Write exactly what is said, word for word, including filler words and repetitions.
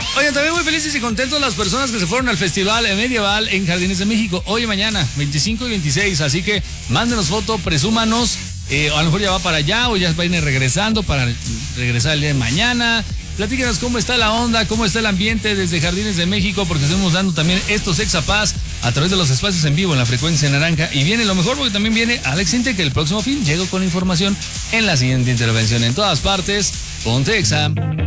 Oigan, también muy felices y contentos las personas que se fueron al Festival Medieval en Jardines de México hoy y mañana, veinticinco y veintiséis. Así que mándenos foto, presúmanos. Eh, a lo mejor ya va para allá o ya va a ir regresando para regresar el día de mañana. Platíquenos cómo está la onda, cómo está el ambiente desde Jardines de México, porque estamos dando también estos Exapaz a través de los espacios en vivo en la frecuencia naranja. Y viene lo mejor porque también viene Alex Intec, que el próximo fin llego con información en la siguiente intervención. En todas partes, ponte Exa.